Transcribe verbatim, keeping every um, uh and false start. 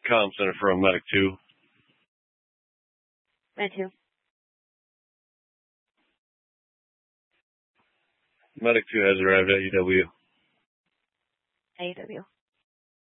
comm center from Medic two. Med two. Medic two has arrived at U W. A U W.